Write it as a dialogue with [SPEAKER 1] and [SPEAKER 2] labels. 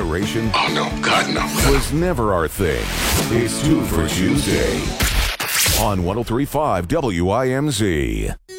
[SPEAKER 1] moderation
[SPEAKER 2] Oh, no. God, no.
[SPEAKER 1] was never our thing. It's Two for Tuesday on 103.5 WIMZ.